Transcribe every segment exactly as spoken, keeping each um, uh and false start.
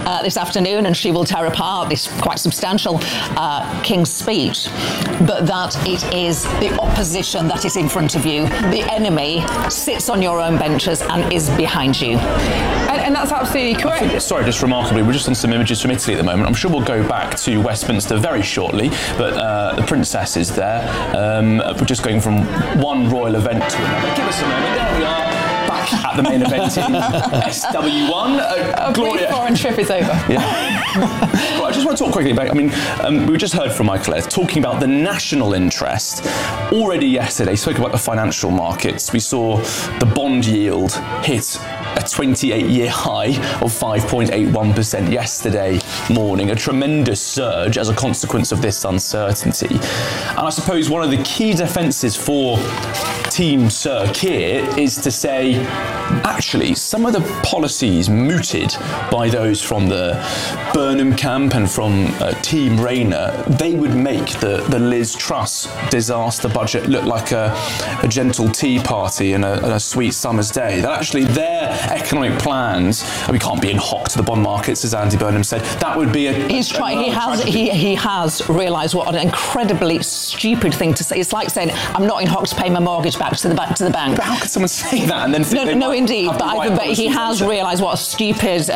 uh, this afternoon, and she will tear apart this quite substantial uh, King's Speech, but that it is the opposition that is in front of you. The enemy sits on your own benches and is behind you. And, and that's absolutely correct. Think, sorry, just remarkably, we're just on some images from Italy at the moment. I'm sure we'll go back to Westminster very shortly, but uh, the Princess is there. Um, we're just going from one royal event to another. Give us a moment. There we are. Back at the main event in S W one. Uh, a Gloria. brief foreign trip is over. Yeah. Well, I just want to talk quickly about, I mean, um, we just heard from Michael Eyre talking about the national interest. Already yesterday, he spoke about the financial markets. We saw the bond yield hit a twenty-eight year high of five point eight one percent yesterday morning, a tremendous surge as a consequence of this uncertainty. And I suppose one of the key defences for Team Sir Keir is to say, actually, some of the policies mooted by those from the Burnham camp and from uh, Team Rayner, they would make the, the Liz Truss disaster budget look like a, a gentle tea party and a, and a sweet summer's day. That actually their economic plans, and we can't be in hock to the bond markets, as Andy Burnham said, that would be a... He's trying, he has, he, he has realised what an incredibly stupid thing to say. It's like saying, I'm not in hock to pay my mortgage back to the, back to the bank. But how could someone say that and then think No, they no, might indeed, have but, the I, right but he has policy? realised what a stupid uh,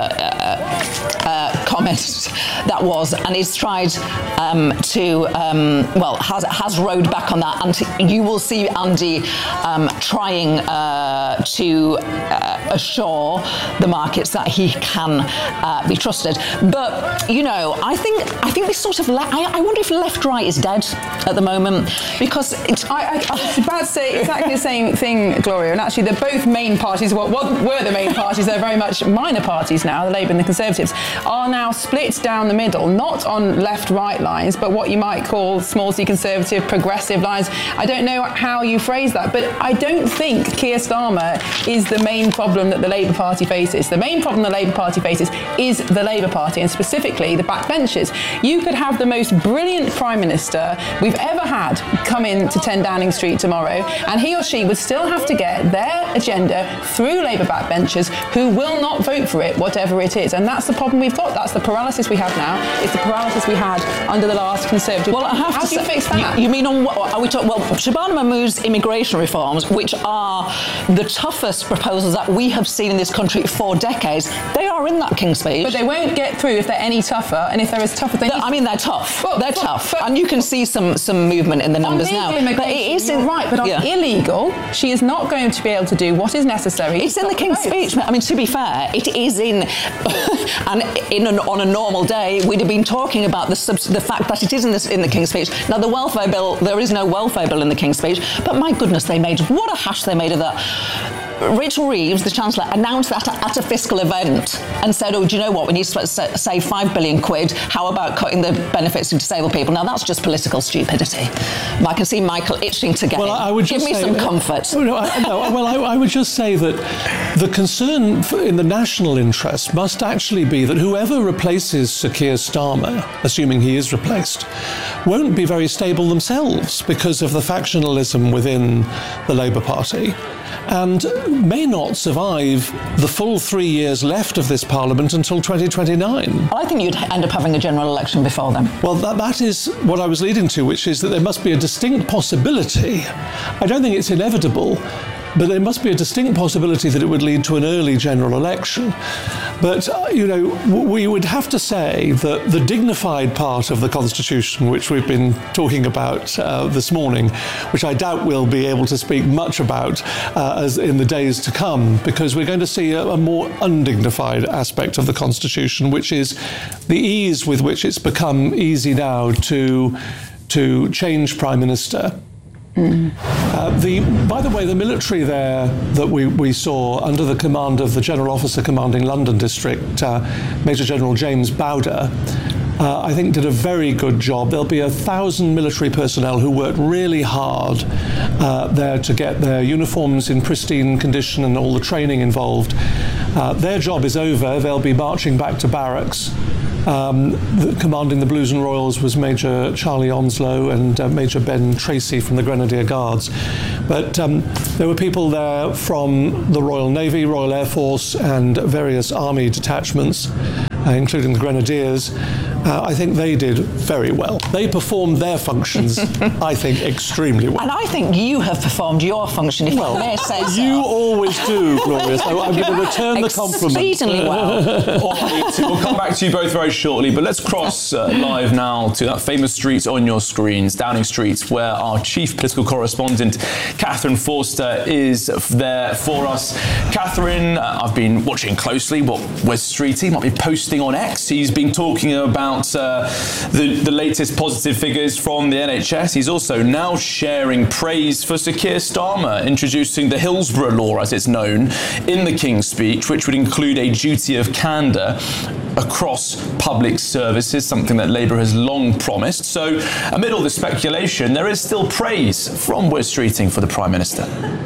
uh, uh, comment that was, and he's tried um, to, um, well, has, has rowed back on that, and you will see Andy um, trying uh, to uh, assure the markets that he can uh, be trusted. But, you know, I think I think this sort of, le- I, I wonder if left-right is dead at the moment, because it's... I, I, I was about to say exactly the same thing, Gloria, and actually they're both main parties, what well, were the main parties, they're very much minor parties now, the Labour and the Conservatives, are now split down the middle, not on left-right lines, but what you might call small c conservative, progressive lines. I don't know how you phrase that, but I don't think Keir Starmer is the main problem that the Labour Party faces. The main problem the Labour Party faces is the Labour Party, and specifically the backbenchers. You could have the most brilliant Prime Minister we've ever had come in to ten Downing Street tomorrow, and he or she would still have to get their agenda through Labour backbenchers who will not vote for it, whatever it is. And that's the problem we've got. That's the paralysis we have now. It's the paralysis we had under the last Conservative. Well, I have How to do you say, fix that? You, you mean on what? Are we talking? Well, Shabana Mahmood's immigration reforms, which are the toughest proposals that we have seen in this country for decades, they are in that King's Speech. But they won't get through if they're any tougher, and if they're as tough as they need. I mean, they're tough. But, they're but, tough, but, and you can see some some movement in the numbers on now. But But it is you're in, right. But on yeah. illegal, she is not going to be able to do what is necessary. It's in the King's Speech. I mean, to be fair, it is in, and in an, on a normal day, we'd have been talking about the subs, the fact that it is in, this, in the King's Speech. Now, the welfare bill, there is no welfare bill in the King's Speech, but my goodness, they made what a hash they made of that. Rachel Reeves, the Chancellor, announced that at a fiscal event and said, oh, do you know what, we need to save five billion quid. How about cutting the benefits to disabled people? Now, that's just political stupidity. I can see Michael itching to get well, in. I would Give just me say, some comfort. No, I, no, well, I, I would just say that the concern for, in the national interest must actually be that whoever replaces Sir Keir Starmer, assuming he is replaced, won't be very stable themselves because of the factionalism within the Labour Party, and may not survive the full three years left of this Parliament until twenty twenty-nine. I think you'd end up having a general election before then. Well, that, that is what I was leading to, which is that there must be a distinct possibility. I don't think it's inevitable, but there must be a distinct possibility that it would lead to an early general election. But, uh, you know, w- we would have to say that the dignified part of the Constitution, which we've been talking about uh, this morning, which I doubt we'll be able to speak much about uh, as in the days to come, because we're going to see a, a more undignified aspect of the Constitution, which is the ease with which it's become easy now to, to change Prime Minister. Mm. Uh, the, by the way, the military there that we, we saw under the command of the General Officer commanding London District, uh, Major General James Bowder, uh, I think did a very good job. There'll be a thousand military personnel who worked really hard uh, there to get their uniforms in pristine condition and all the training involved. Uh, their job is over. They'll be marching back to barracks. Um, the, commanding the Blues and Royals was Major Charlie Onslow and uh, Major Ben Tracy from the Grenadier Guards. But um, there were people there from the Royal Navy, Royal Air Force and various army detachments. uh, including the Grenadiers, uh, I think they did very well. They performed their functions, I think, extremely well. And I think you have performed your function, if well, I may say so. You always do, Gloria, so I'm going to return the compliment. Exceedingly well. All right, we'll come back to you both very shortly, but let's cross uh, live now to that famous street on your screens, Downing Street, where our chief political correspondent, Catherine Forster, is there for us. Catherine, uh, I've been watching closely what Wes Streeting might be posting on X. He's been talking about uh, the, the latest positive figures from the N H S. He's also now sharing praise for Sir Keir Starmer, introducing the Hillsborough Law, as it's known, in the King's Speech, which would include a duty of candour across public services, something that Labour has long promised. So, amid all this speculation, there is still praise from Wes Streeting for the Prime Minister.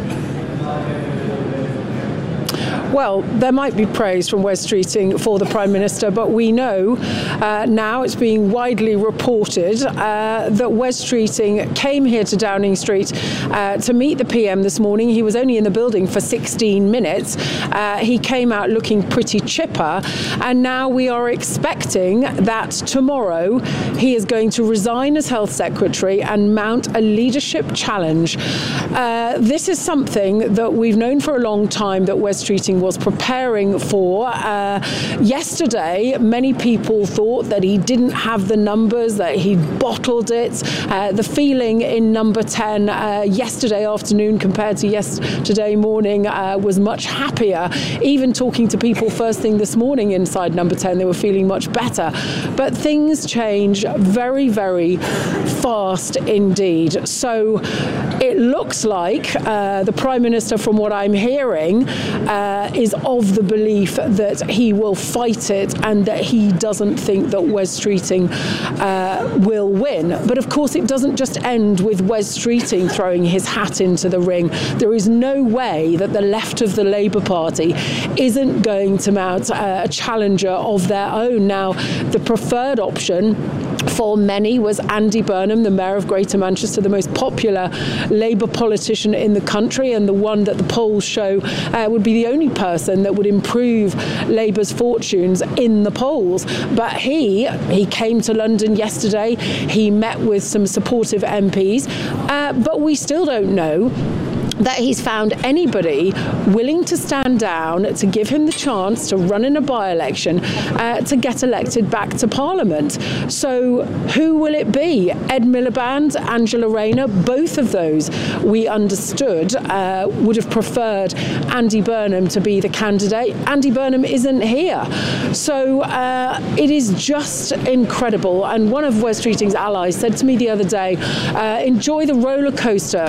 Well, there might be praise from Wes Streeting for the Prime Minister, but we know uh, now, it's being widely reported, uh, that Wes Streeting came here to Downing Street uh, to meet the P M this morning. He was only in the building for sixteen minutes. Uh, he came out looking pretty chipper, and now we are expecting that tomorrow he is going to resign as Health Secretary and mount a leadership challenge. Uh, this is something that we've known for a long time that Wes Streeting was preparing for. Uh, yesterday, many people thought that he didn't have the numbers, that he bottled it. Uh, the feeling in number ten uh, yesterday afternoon compared to yesterday morning uh, was much happier. Even talking to people first thing this morning inside number ten, they were feeling much better. But things change very, very fast indeed. So it looks like uh, the Prime Minister, from what I'm hearing, uh, is of the belief that he will fight it and that he doesn't think that Wes Streeting uh, will win. But of course, it doesn't just end with Wes Streeting throwing his hat into the ring. There is no way that the left of the Labour Party isn't going to mount uh, a challenger of their own. Now, the preferred option for many was Andy Burnham, the Mayor of Greater Manchester, the most popular Labour politician in the country, and the one that the polls show uh, would be the only person that would improve Labour's fortunes in the polls. But he he came to London yesterday. He met with some supportive M Ps, uh, but we still don't know that he's found anybody willing to stand down to give him the chance to run in a by-election uh, to get elected back to Parliament. So who will it be? Ed Miliband, Angela Rayner, both of those we understood uh, would have preferred Andy Burnham to be the candidate. Andy Burnham isn't here. So uh, it is just incredible. And one of Wes Streeting's allies said to me the other day, uh, enjoy the roller coaster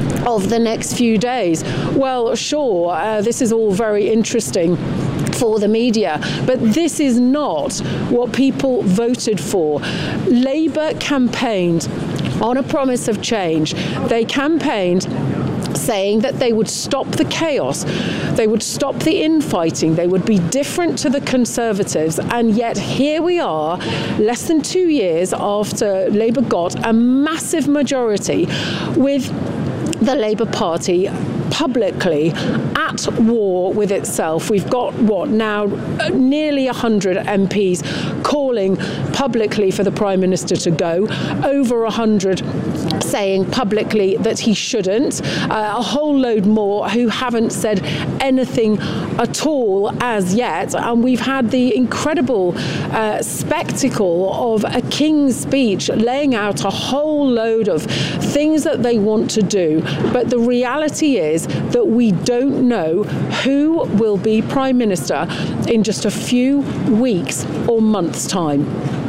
of the next few days. Well, sure, uh, this is all very interesting for the media, but this is not what people voted for. Labour campaigned on a promise of change. They campaigned saying that they would stop the chaos, they would stop the infighting, they would be different to the Conservatives, and yet here we are, less than two years after Labour got a massive majority, with the Labour Party publicly at war with itself. We've got, what now, nearly one hundred M Ps calling publicly for the Prime Minister to go, over one hundred saying publicly that he shouldn't, uh, a whole load more who haven't said anything at all as yet, and we've had the incredible uh, spectacle of a King's Speech laying out a whole load of things that they want to do, but the reality is that we don't know who will be Prime Minister in just a few weeks or months' time.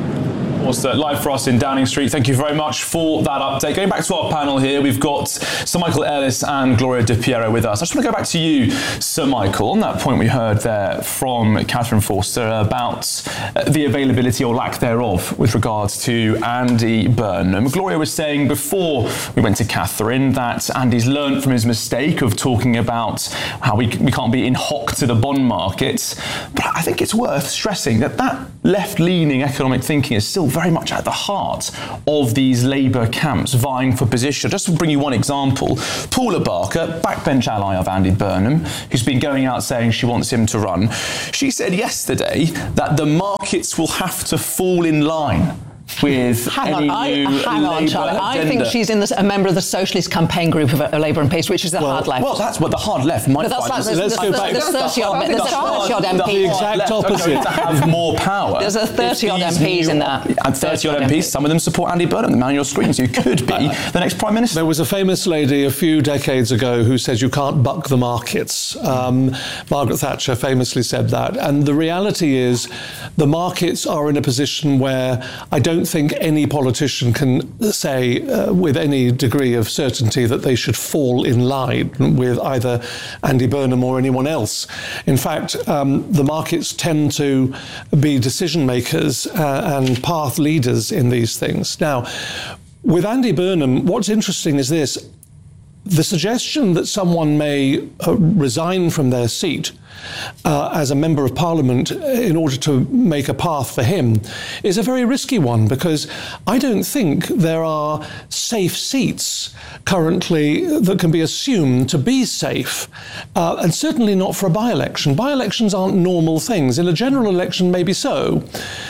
Was live for us in Downing Street. Thank you very much for that update. Going back to our panel here, we've got Sir Michael Ellis and Gloria Di Piero with us. I just want to go back to you, Sir Michael, on that point we heard there from Catherine Forster about the availability or lack thereof with regards to Andy Burnham. Gloria was saying before we went to Catherine that Andy's learnt from his mistake of talking about how we, we can't be in hock to the bond market. But I think it's worth stressing that that left-leaning economic thinking is still very very much at the heart of these Labour camps vying for position. Just to bring you one example, Paula Barker, backbench ally of Andy Burnham, who's been going out saying she wants him to run, she said yesterday that the markets will have to fall in line with hang any on, I, new hang on, Labour Charlie. I agenda. think she's in the, a member of the Socialist Campaign Group of uh, Labour and Peace, which is the well, hard left. Well, that's what the hard left might But that's find. like, there's, Let's there's, go back. there's thirty odd, there's thirty odd M Ps. The exact opposite. To have more power. There's a thirty odd If M Ps these in new- that. And thirty odd M Ps, some of them support Andy Burnham, the man on your screens, who could be the next Prime Minister. There was a famous lady a few decades ago who said you can't buck the markets. Um, Margaret Thatcher famously said that. And the reality is the markets are in a position where I don't think any politician can say uh, with any degree of certainty that they should fall in line with either Andy Burnham or anyone else. In fact, um, the markets tend to be decision makers uh, and path leaders in these things. Now, with Andy Burnham, what's interesting is this. The suggestion that someone may uh, resign from their seat uh, as a member of Parliament in order to make a path for him is a very risky one, because I don't think there are safe seats currently that can be assumed to be safe, uh, and certainly not for a by-election. By-elections aren't normal things. In a general election, maybe so,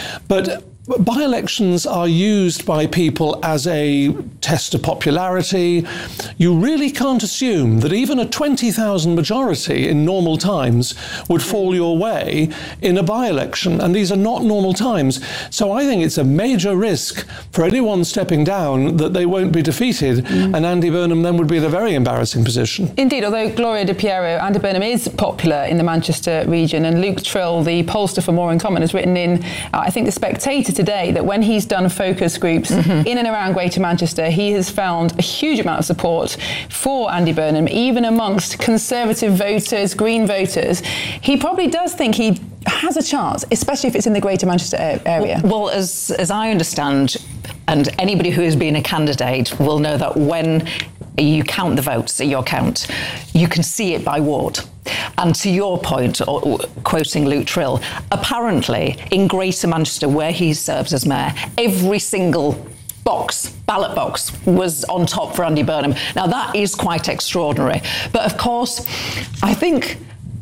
but by-elections are used by people as a test of popularity. You really can't assume that even a twenty thousand majority in normal times would fall your way in a by-election, and these are not normal times. So I think it's a major risk for anyone stepping down that they won't be defeated, mm. and Andy Burnham then would be in a very embarrassing position. Indeed, although Gloria De Piero, Andy Burnham is popular in the Manchester region, and Luke Trill, the pollster for More in Common, has written in, uh, I think, The Spectator today that when he's done focus groups mm-hmm. in and around Greater Manchester, he has found a huge amount of support for Andy Burnham, even amongst Conservative voters, Green voters. He probably does think he has a chance, especially if it's in the Greater Manchester area. Well, as as I understand, and anybody who has been a candidate will know that when you count the votes at your count, you can see it by ward. And to your point, or, or, quoting Luke Trill, apparently in Greater Manchester, where he serves as mayor, every single box, ballot box, was on top for Andy Burnham. Now, that is quite extraordinary. But of course, I think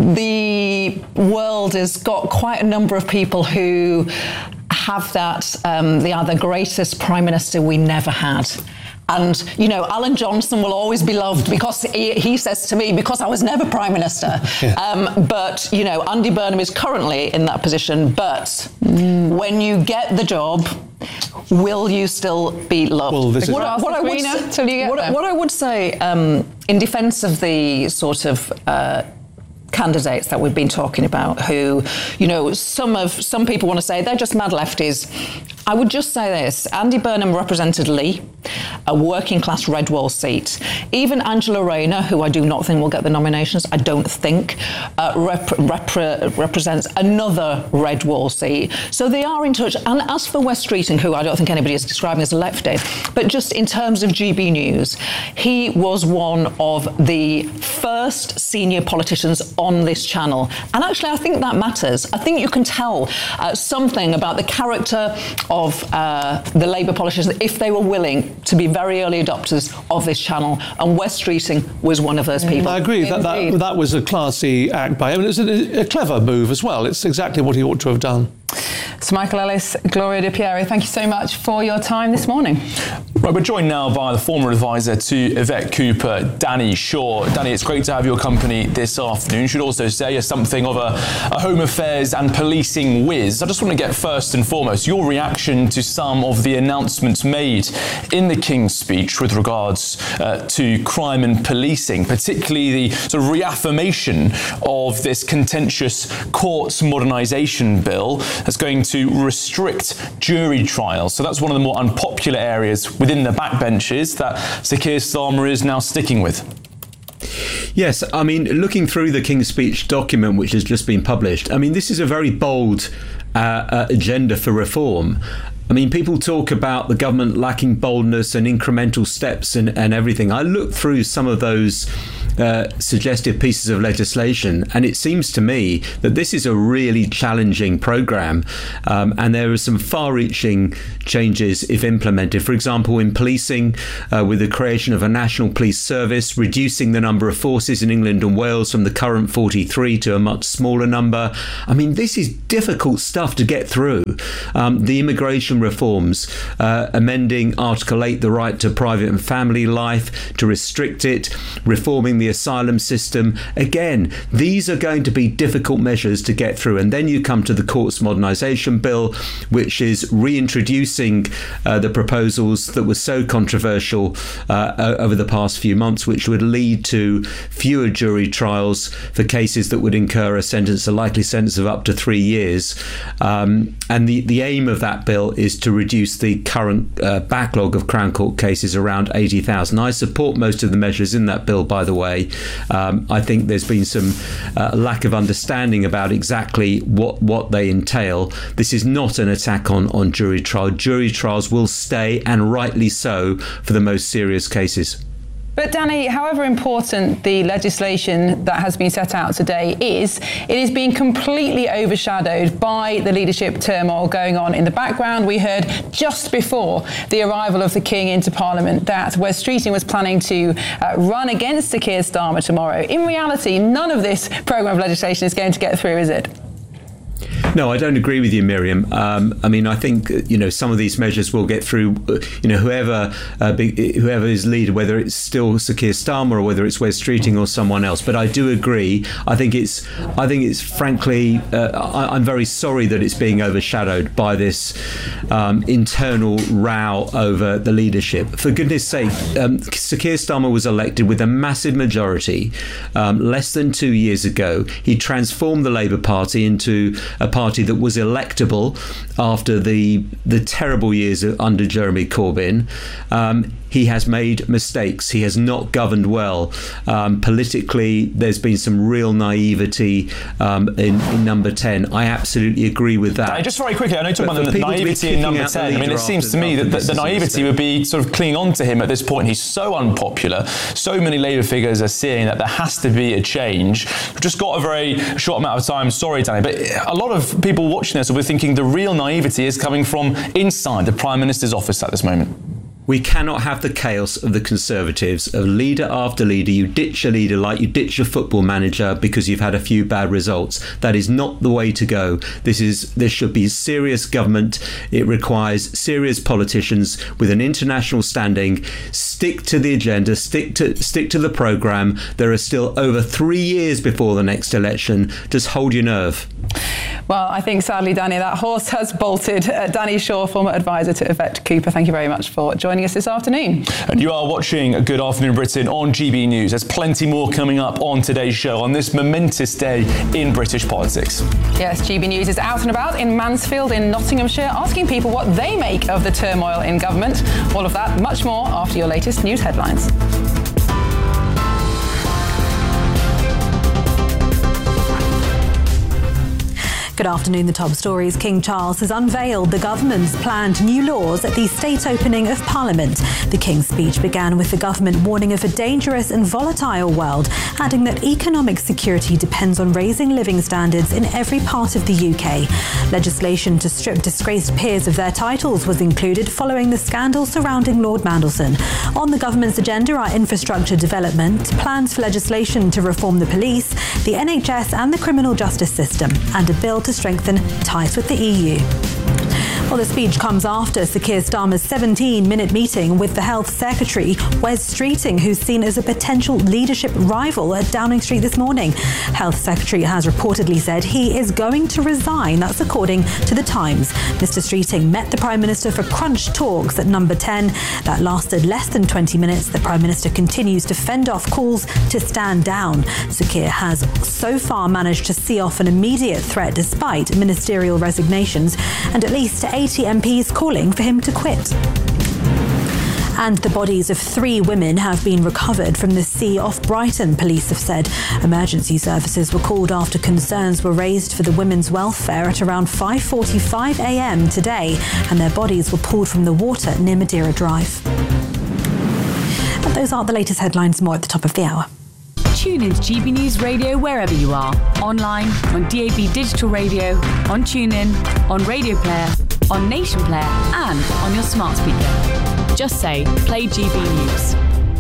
the world has got quite a number of people who have that, um, they are the greatest Prime Minister we never had. And, you know, Alan Johnson will always be loved because he, he says to me, because I was never Prime Minister. Yeah. Um, but, you know, Andy Burnham is currently in that position. But mm. when you get the job, will you still be loved? Well, this what, is what, I would say, what, what I would say um, in defence of the sort of uh, candidates that we've been talking about, who, you know, some of some people want to say they're just mad lefties. I would just say this: Andy Burnham represented Lee, a working class red wall seat. Even Angela Rayner, who I do not think will get the nominations, I don't think, uh, rep- rep- represents another red wall seat. So they are in touch. And as for Wes Streeting, who I don't think anybody is describing as a lefty, but just in terms of G B News, he was one of the first senior politicians on this channel. And actually, I think that matters. I think you can tell uh, something about the character of uh, the Labour politicians if they were willing to be very early adopters of this channel. And Wes Streeting was one of those people. I agree. That, that, that was a classy act by him. It was a, a clever move as well. It's exactly what he ought to have done. Sir Michael Ellis, Gloria De Piero, thank you so much for your time this morning. Right, we're joined now by the former advisor to Yvette Cooper, Danny Shaw. Danny, it's great to have your company this afternoon. You should also say you're something of a, a home affairs and policing whiz. I just want to get first and foremost your reaction to some of the announcements made in the King's speech with regards uh, to crime and policing, particularly the sort of reaffirmation of this contentious courts modernisation bill that's going to restrict jury trials. So that's one of the more unpopular areas within the backbenches that Sir Keir Starmer is now sticking with. Yes, I mean, looking through the King's Speech document, which has just been published, I mean, this is a very bold uh, uh, agenda for reform. I mean, people talk about the government lacking boldness and incremental steps and, and everything. I looked through some of those uh, suggestive pieces of legislation, and it seems to me that this is a really challenging programme, um, and there are some far-reaching changes if implemented. For example, in policing, uh, with the creation of a national police service, reducing the number of forces in England and Wales from the current forty-three to a much smaller number. I mean, this is difficult stuff to get through. Um, the immigration reforms, uh, amending Article eight, the right to private and family life, to restrict it, reforming the asylum system. Again, these are going to be difficult measures to get through. And then you come to the Courts Modernisation Bill, which is reintroducing uh, the proposals that were so controversial uh, over the past few months, which would lead to fewer jury trials for cases that would incur a sentence, a likely sentence of up to three years. Um, and the, the aim of that bill is to reduce the current uh, backlog of Crown Court cases around eighty thousand. I support most of the measures in that bill, by the way. Um, I think there's been some uh, lack of understanding about exactly what, what they entail. This is not an attack on, on jury trial. Jury trials will stay, and rightly so, for the most serious cases. But Danny, however important the legislation that has been set out today is, it is being completely overshadowed by the leadership turmoil going on in the background. We heard just before the arrival of the King into Parliament that Wes Streeting was planning to uh, run against Sir Keir Starmer tomorrow. In reality, none of this programme of legislation is going to get through, is it? No, I don't agree with you, Miriam. Um, I mean, I think, you know, some of these measures will get through, you know, whoever uh, be, whoever is leader, whether it's still Sir Keir Starmer or whether it's Wes Streeting or someone else. But I do agree. I think it's, I think it's frankly, uh, I, I'm very sorry that it's being overshadowed by this um, internal row over the leadership. For goodness sake, um, Sir Keir Starmer was elected with a massive majority um, less than two years ago. He transformed the Labour Party into a party that was electable after the the terrible years under Jeremy Corbyn. Um, he has made mistakes. He has not governed well. Um, politically, there's been some real naivety um, in, in Number ten. I absolutely agree with that. Just very quickly, I know you talk about the naivety in Number ten. I mean, it seems to me that the, the naivety would be sort of clinging on to him at this point. He's so unpopular. So many Labour figures are seeing that there has to be a change. We've just got a very short amount of time. Sorry, Danny, but a lot of people watching this will be thinking the real naivety is coming from inside the Prime Minister's office at this moment. We cannot have the chaos of the Conservatives, of leader after leader. You ditch a leader like you ditch a football manager because you've had a few bad results. That is not the way to go. This is this should be serious government. It requires serious politicians with an international standing. Stick to the agenda. Stick to stick to the programme. There are still over three years before the next election. Just hold your nerve. Well, I think sadly, Danny, that horse has bolted. Uh, Danny Shaw, former advisor to Yvette Cooper, thank you very much for joining us this afternoon. And you are watching Good Afternoon Britain on G B News. There's plenty more coming up on today's show on this momentous day in British politics. Yes, G B News is out and about in Mansfield in Nottinghamshire, asking people what they make of the turmoil in government. All of that, much more after your latest news headlines. Good afternoon. The top stories. King Charles has unveiled the government's planned new laws at the state opening of Parliament. The King's speech began with the government warning of a dangerous and volatile world, adding that economic security depends on raising living standards in every part of the U K. Legislation to strip disgraced peers of their titles was included following the scandal surrounding Lord Mandelson. On the government's agenda are infrastructure development, plans for legislation to reform the police, the N H S and the criminal justice system, and a bill to strengthen ties with the E U. Well, the speech comes after Sir Keir Starmer's seventeen-minute meeting with the Health Secretary, Wes Streeting, who's seen as a potential leadership rival at Downing Street this morning. Health Secretary has reportedly said he is going to resign. That's according to The Times. Mister Streeting met the Prime Minister for crunch talks at Number ten. That lasted less than twenty minutes. The Prime Minister continues to fend off calls to stand down. Sir Keir has so far managed to see off an immediate threat despite ministerial resignations and at least eighty M Ps calling for him to quit. And the bodies of three women have been recovered from the sea off Brighton, police have said. Emergency services were called after concerns were raised for the women's welfare at around five forty-five a m today, and their bodies were pulled from the water near Madeira Drive. But those aren't the latest headlines. More at the top of the hour. Tune in to G B News Radio wherever you are. Online, on D A B Digital Radio, on TuneIn, on Radio Player, on Nation Player, and on your smart speaker. Just say, play G B News.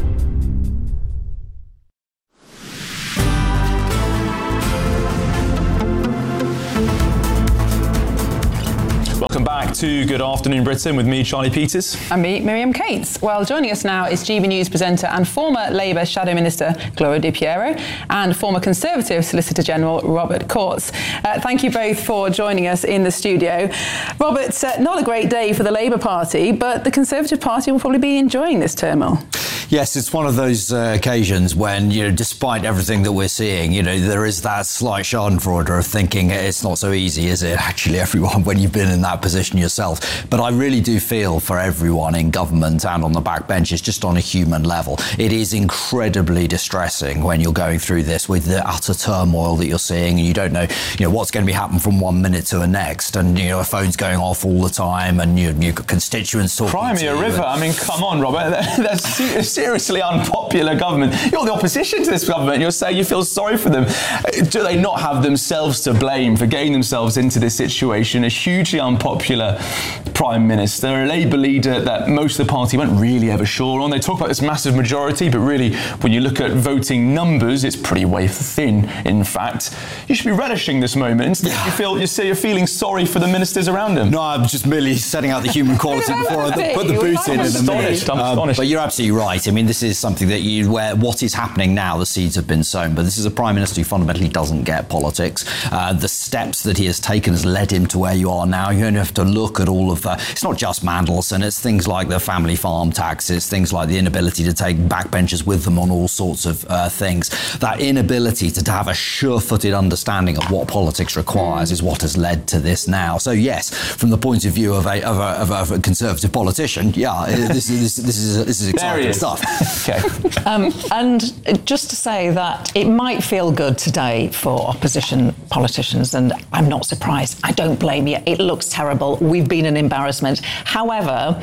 Welcome back to Good Afternoon Britain with me, Charlie Peters. And me, Miriam Cates. Well, joining us now is G B News presenter and former Labour Shadow Minister Gloria Di Piero and former Conservative Solicitor General Robert Courts. Uh, thank you both for joining us in the studio. Robert, uh, not a great day for the Labour Party, but the Conservative Party will probably be enjoying this turmoil. Yes, it's one of those uh, occasions when, you know, despite everything that we're seeing, you know, there is that slight schadenfreude of thinking it's not so easy, is it, actually, everyone, when you've been in that position yourself. But I really do feel for everyone in government and on the backbenches, just on a human level. It is incredibly distressing when you're going through this with the utter turmoil that you're seeing, and you don't know, you know, what's going to be happening from one minute to the next, and, you know, a phone's going off all the time, and you, you've got constituents talking Cry me to a you. river. I mean, come on, Robert. That's seriously unpopular government. You're the opposition to this government. You're saying you feel sorry for them. Do they not have themselves to blame for getting themselves into this situation? A hugely unpopular Prime Minister, a Labour leader that most of the party weren't really ever sure on. They talk about this massive majority, but really, when you look at voting numbers, it's pretty wafer thin, in fact. You should be relishing this moment. Yeah. You feel, you say you're feeling sorry for the ministers around them. No, I'm just merely setting out the human quality before I put the boot in. I'm astonished. I'm astonished. Um, but you're absolutely right. I mean, this is something that you, where what is happening now, the seeds have been sown. But this is a Prime Minister who fundamentally doesn't get politics. Uh, the steps that he has taken has led him to where you are now. You only have to look at all of the, it's not just Mandelson, it's things like the family farm taxes, things like the inability to take backbenchers with them on all sorts of uh, things. That inability to, to have a sure-footed understanding of what politics requires is what has led to this now. So yes, from the point of view of a, of a, of a, of a Conservative politician, yeah, this is, this, this is, this is exciting stuff. Okay. Um, and just to say that it might feel good today for opposition politicians, and I'm not surprised. I don't blame you. It looks terrible. We've been an embarrassment. However,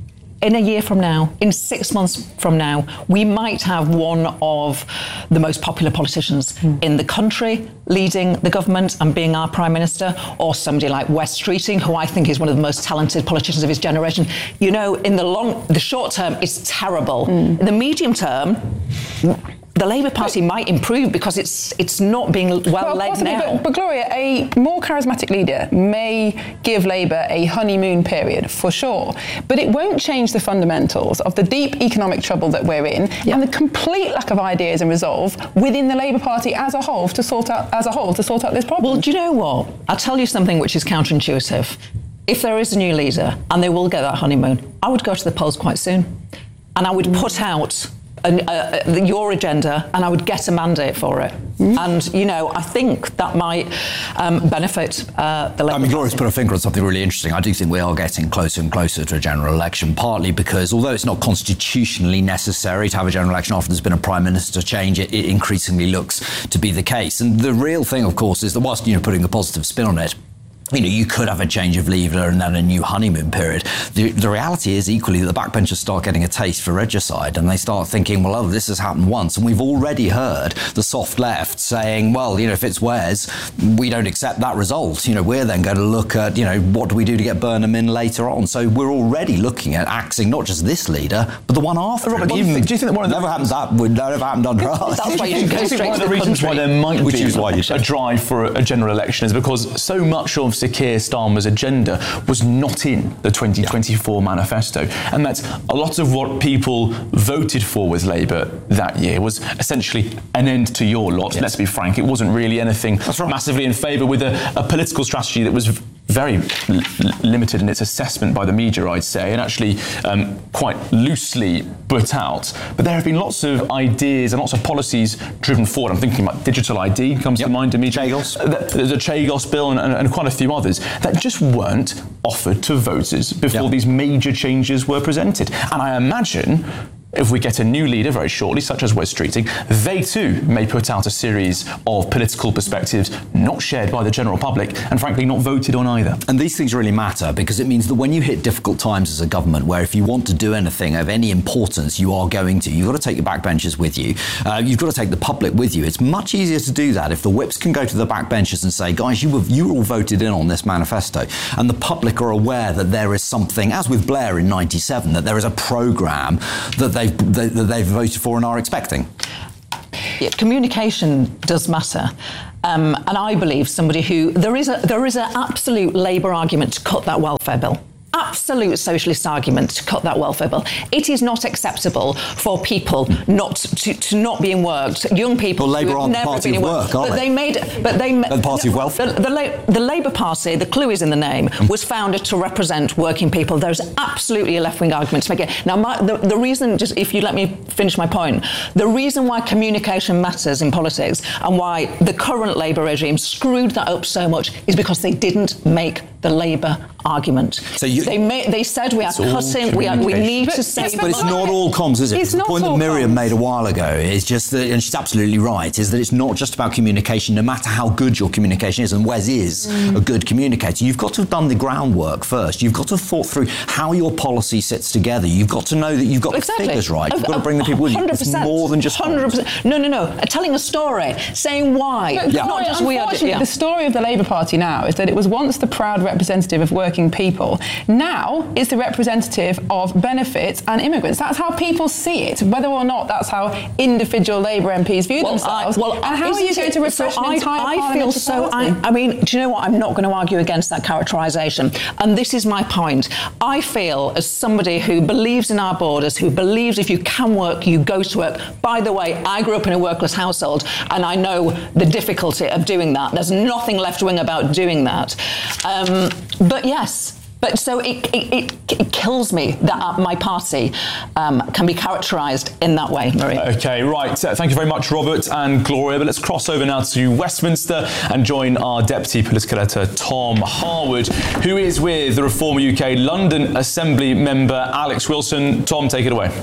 in a year from now, in six months from now, we might have one of the most popular politicians mm. in the country leading the government and being our Prime Minister, or somebody like Wes Streeting, who I think is one of the most talented politicians of his generation. You know, in the long, the short term, it's terrible. Mm. In the medium term, the Labour Party might improve because it's it's not being well, well led possibly, now. But, but Gloria, a more charismatic leader may give Labour a honeymoon period, for sure, but it won't change the fundamentals of the deep economic trouble that we're in yeah. and the complete lack of ideas and resolve within the Labour Party as a whole to sort out as a whole to sort out this problem. Well, do you know what? I'll tell you something which is counterintuitive. If there is a new leader and they will get that honeymoon, I would go to the polls quite soon, and I would mm. put out An, uh, your agenda, and I would get a mandate for it. Mm. And, you know, I think that might um, benefit uh, the Labour I mean, Gloria's put her finger on something really interesting. I do think we are getting closer and closer to a general election, partly because, although it's not constitutionally necessary to have a general election after there's been a Prime Minister change, it, it increasingly looks to be the case. And the real thing, of course, is that whilst, you know, putting the positive spin on it, you know, you could have a change of leader and then a new honeymoon period. The, the reality is equally that the backbenchers start getting a taste for regicide, and they start thinking, well, oh, this has happened once. And we've already heard the soft left saying, well, you know, if it's Wes, we don't accept that result. You know, we're then going to look at, you know, what do we do to get Burnham in later on? So we're already looking at axing not just this leader, but the one after. Robert, do you, think, do you think that one of the never happened that would never happened under us? That's why you should go straight one to of the, the reasons country. why there might Which be is why you a drive for a, a general election is because so much of Sir Keir Starmer's agenda was not in the twenty twenty-four yeah. manifesto, and that's a lot of what people voted for with Labour that year was essentially an end to your lot. Yes. Let's be frank, it wasn't really anything right. massively in favour, with a, a political strategy that was very l- limited in its assessment by the media, I'd say, and actually um, quite loosely put out. But there have been lots of ideas and lots of policies driven forward. I'm thinking about digital I D comes yep. to mind immediately. Chagos. The, the Chagos bill and, and, and quite a few others that just weren't offered to voters before yep. these major changes were presented. And I imagine if we get a new leader very shortly, such as Wes Streeting, they too may put out a series of political perspectives not shared by the general public and frankly not voted on either. And these things really matter because it means that when you hit difficult times as a government, where if you want to do anything of any importance, you are going to, you've got to take your backbenchers with you. Uh, you've got to take the public with you. It's much easier to do that if the whips can go to the backbenchers and say, guys, you were, you were all voted in on this manifesto. And the public are aware that there is something, as with Blair in ninety-seven, that there is a programme that they've, they, that they've voted for and are expecting. Yeah, communication does matter. Um, and I believe somebody who, there is a there is an absolute Labour argument to cut that welfare bill. Absolute socialist argument to cut that welfare bill. It is not acceptable for people not to, to not being worked. Young people. Well, Labour aren't the party of work, are but they? they made. But they. They're the party of welfare. The, the, the Labour Party, the clue is in the name, was founded to represent working people. There's absolutely a left-wing argument to make it. Now, my, the, the reason, just if you let me finish my point, the reason why communication matters in politics and why the current Labour regime screwed that up so much is because they didn't make the Labour argument. So you, they made, they said we are cutting. We are, we need but, to save. But it's not all comms, is it? It's the not point that all Miriam comms. made a while ago is just that, and she's absolutely right, is that it's not just about communication. No matter how good your communication is, and Wes is mm. a good communicator, you've got to have done the groundwork first. You've got to have thought through how your policy sits together. You've got to know that you've got exactly. the figures right. You've Of, got to bring the people with you. It's more than just one hundred percent. No, no, no. Uh, telling a story, saying why. But yeah. Gloria, Not just we are. Yeah. The story of the Labour Party now is that it was once the proud representative of working people. Now it's the representative of benefits and immigrants. That's how people see it, whether or not that's how individual Labour M Ps view well, themselves. I, well, and how are you going to refresh so an entire I, I feel so. I, I mean, do you know what? I'm not going to argue against that characterisation. And this is my point. I feel, as somebody who believes in our borders, who believes if you can work, you go to work. By the way, I grew up in a workless household, and I know the difficulty of doing that. There's nothing left-wing about doing that. Um, but yes. But so it, it, it, it kills me that my party um, can be characterised in that way, Marie. OK, right. Uh, thank you very much, Robert and Gloria. But let's cross over now to Westminster and join our Deputy Political Editor, Tom Harwood, who is with the Reform U K London Assembly member, Alex Wilson. Tom, take it away.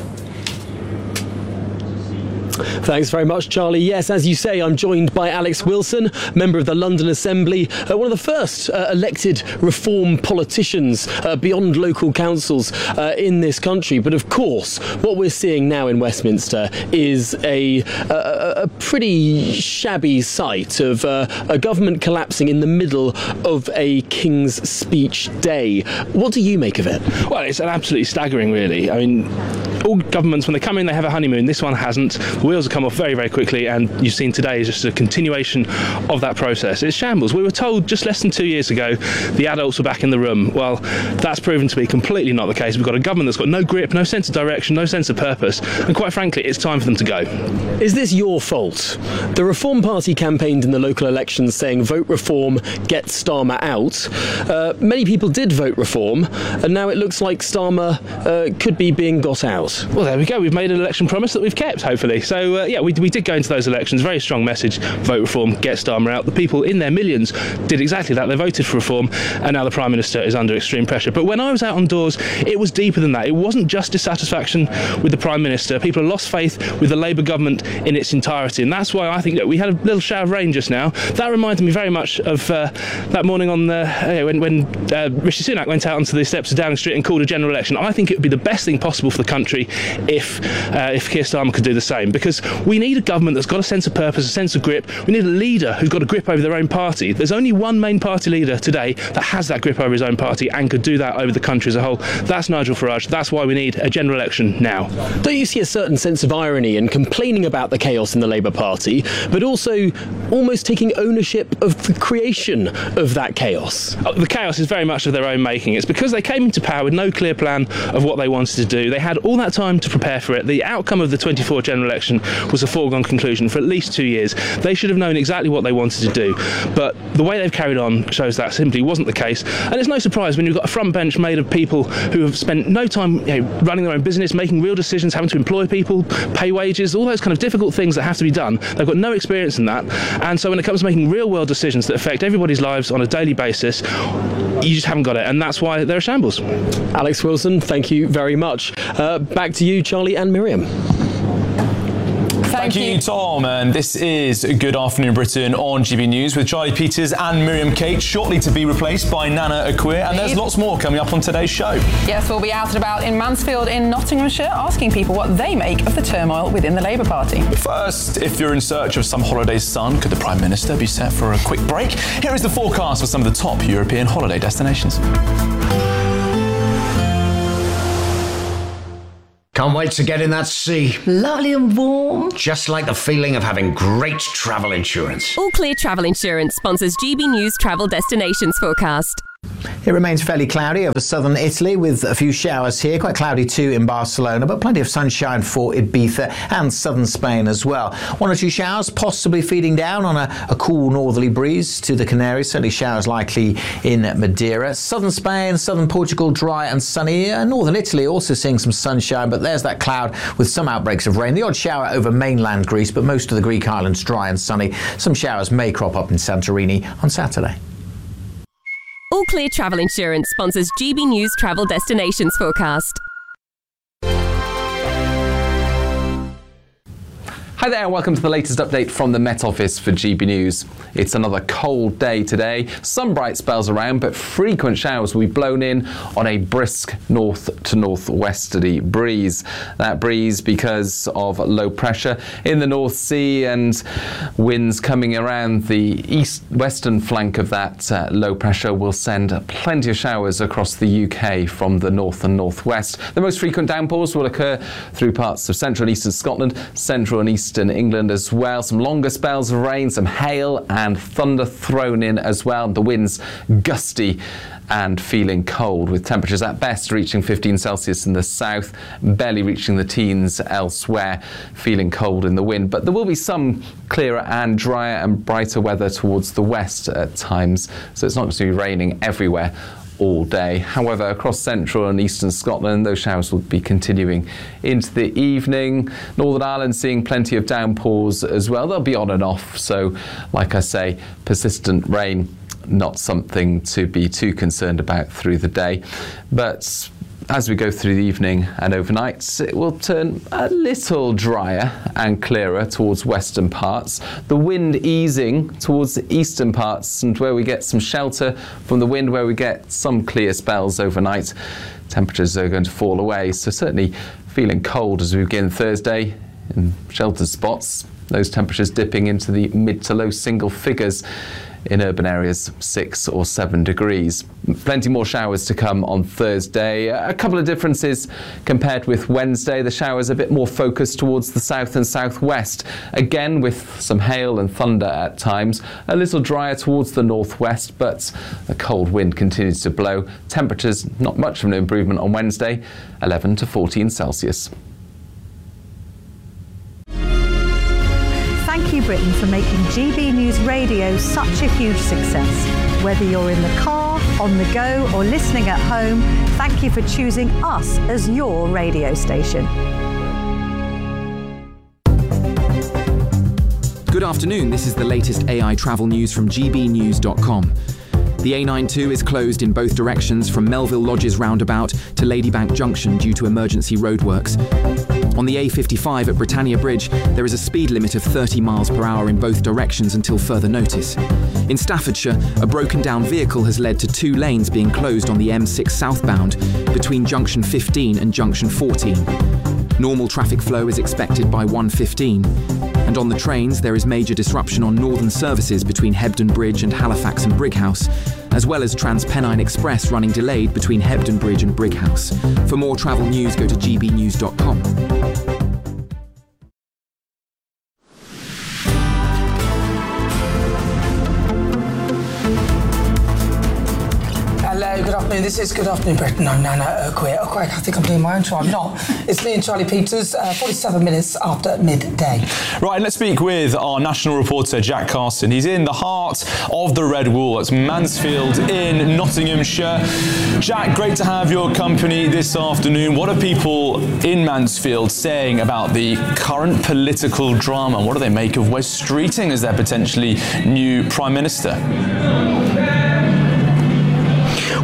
Thanks very much, Charlie. Yes, as you say, I'm joined by Alex Wilson, member of the London Assembly, uh, one of the first uh, elected reform politicians uh, beyond local councils uh, in this country. But of course, what we're seeing now in Westminster is a, a, a pretty shabby sight of uh, a government collapsing in the middle of a King's Speech day. What do you make of it? Well, it's absolutely staggering, really. I mean, all governments, when they come in, they have a honeymoon. This one hasn't. The wheels have come off very, very quickly, and you've seen today is just a continuation of that process. It's shambles. We were told just less than two years ago the adults were back in the room. Well, that's proven to be completely not the case. We've got a government that's got no grip, no sense of direction, no sense of purpose, and quite frankly, it's time for them to go. Is this your fault? The Reform Party campaigned in the local elections saying vote reform, get Starmer out. Uh, many people did vote reform, and now it looks like Starmer uh, could be being got out. Well, there we go. We've made an election promise that we've kept, hopefully. So, uh, yeah, we, we did go into those elections. Very strong message. Vote reform, get Starmer out. The people in their millions did exactly that. They voted for reform, and now the Prime Minister is under extreme pressure. But when I was out on doors, it was deeper than that. It wasn't just dissatisfaction with the Prime Minister. People have lost faith with the Labour government in its entirety. And that's why I think that we had a little shower of rain just now. That reminded me very much of uh, that morning on the, uh, when, when uh, Rishi Sunak went out onto the steps of Downing Street and called a general election. I think it would be the best thing possible for the country if uh, if Keir Starmer could do the same, because we need a government that's got a sense of purpose, a sense of grip. We need a leader who's got a grip over their own party. There's only one main party leader today that has that grip over his own party and could do that over the country as a whole. That's Nigel Farage. That's why we need a general election now. Don't you see a certain sense of irony in complaining about the chaos in the Labour Party, but also almost taking ownership of the creation of that chaos? Oh, the chaos is very much of their own making. It's because they came into power with no clear plan of what they wanted to do. They had all that time to prepare for it. The outcome of the twenty-four general election was a foregone conclusion for at least two years. They should have known exactly what they wanted to do, but the way they've carried on shows that simply wasn't the case. And it's no surprise when you've got a front bench made of people who have spent no time, you know, running their own business, making real decisions, having to employ people, pay wages, all those kind of difficult things that have to be done. They've got no experience in that, and so when it comes to making real world decisions that affect everybody's lives on a daily basis, you just haven't got it, and that's why they're a shambles. Alex Wilson, thank you very much. Uh, Back to you, Charlie and Miriam. Thank, Thank you, you, Tom. And this is Good Afternoon Britain on G B News with Charlie Peters and Miriam Kate, shortly to be replaced by Nana Akua. And there's lots more coming up on today's show. Yes, we'll be out and about in Mansfield in Nottinghamshire, asking people what they make of the turmoil within the Labour Party. But first, if you're in search of some holiday sun, could the Prime Minister be set for a quick break? Here is the forecast for some of the top European holiday destinations. Can't wait to get in that sea. Lovely and warm. Just like the feeling of having great travel insurance. All Clear Travel Insurance sponsors G B News Travel Destinations forecast. It remains fairly cloudy over southern Italy with a few showers here, quite cloudy too in Barcelona, but plenty of sunshine for Ibiza and southern Spain as well. One or two showers possibly feeding down on a, a cool northerly breeze to the Canaries, certainly showers likely in Madeira. Southern Spain, southern Portugal, dry and sunny. Uh, northern Italy also seeing some sunshine, but there's that cloud with some outbreaks of rain. The odd shower over mainland Greece, but most of the Greek islands dry and sunny. Some showers may crop up in Santorini on Saturday. All Clear Travel Insurance sponsors G B News Travel Destinations forecast. Hi there, welcome to the latest update from the Met Office for G B News. It's another cold day today. Some bright spells around, but frequent showers will be blown in on a brisk north to northwesterly breeze. That breeze because of low pressure in the North Sea and winds coming around the east western flank of that uh, low pressure will send plenty of showers across the U K from the north and northwest. The most frequent downpours will occur through parts of central and eastern Scotland, central and eastern England as well. Some longer spells of rain, some hail and thunder thrown in as well. The winds gusty and feeling cold, with temperatures at best reaching fifteen Celsius in the south, barely reaching the teens elsewhere, feeling cold in the wind. But there will be some clearer and drier and brighter weather towards the west at times, so it's not going to be raining everywhere all day. However, across central and eastern Scotland, those showers will be continuing into the evening. Northern Ireland seeing plenty of downpours as well. They'll be on and off, so like I say, persistent rain, not something to be too concerned about through the day. But as we go through the evening and overnight, it will turn a little drier and clearer towards western parts. The wind easing towards the eastern parts, and where we get some shelter from the wind, where we get some clear spells overnight, temperatures are going to fall away. So certainly feeling cold as we begin Thursday in sheltered spots. Those temperatures dipping into the mid to low single figures. In urban areas, six or seven degrees. Plenty more showers to come on Thursday. A couple of differences compared with Wednesday. The showers a bit more focused towards the south and southwest. Again, with some hail and thunder at times. A little drier towards the northwest, but a cold wind continues to blow. Temperatures, not much of an improvement on Wednesday, eleven to fourteen Celsius. Thank you, Britain, for making G B News Radio such a huge success. Whether you're in the car, on the go, or listening at home, thank you for choosing us as your radio station. Good afternoon, this is the latest A I travel news from G B news dot com. The A ninety-two is closed in both directions from Melville Lodges roundabout to Ladybank Junction due to emergency roadworks. On the A fifty-five at Britannia Bridge, there is a speed limit of thirty miles per hour in both directions until further notice. In Staffordshire, a broken down vehicle has led to two lanes being closed on the M six southbound between junction fifteen and junction fourteen. Normal traffic flow is expected by one fifteen. And on the trains, there is major disruption on northern services between Hebden Bridge and Halifax and Brighouse, as well as TransPennine Express running delayed between Hebden Bridge and Brighouse. For more travel news, go to G B news dot com. Hello, good afternoon. This is Good Afternoon Britain. I'm Nana Akua. Oh, I think I'm doing my intro. I'm not. It's me and Charlie Peters, uh, forty-seven minutes after midday. Right, let's speak with our national reporter, Jack Carson. He's in the heart of the Red Wall. It's Mansfield in Nottinghamshire. Jack, great to have your company this afternoon. What are people in Mansfield saying about the current political drama? What do they make of Wes Streeting as their potentially new Prime Minister?